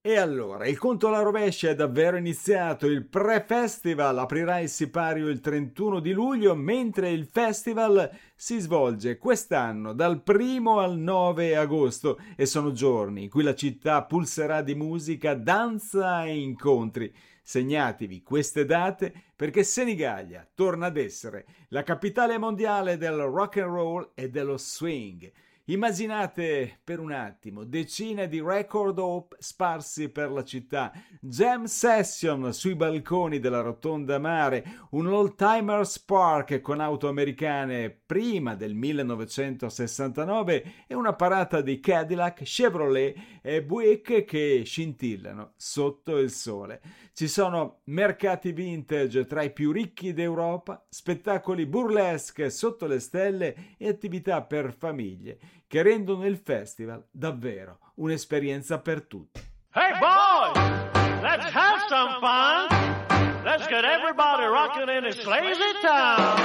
E allora, il conto alla rovescia è davvero iniziato. Il pre-festival aprirà il sipario il 31 di luglio, mentre il festival si svolge quest'anno dal 1 al 9 agosto e sono giorni in cui la città pulserà di musica, danza e incontri. Segnatevi queste date perché Senigallia torna ad essere la capitale mondiale del rock and roll e dello swing. Immaginate per un attimo decine di record hop sparsi per la città, jam session sui balconi della Rotonda Mare, un old-timers park con auto americane prima del 1969 e una parata di Cadillac, Chevrolet e Buick che scintillano sotto il sole. Ci sono mercati vintage tra i più ricchi d'Europa, spettacoli burlesque sotto le stelle e attività per famiglie che rendono il festival davvero un'esperienza per tutti. Hey boys, let's have some fun. Let's get everybody rocking in this lazy town.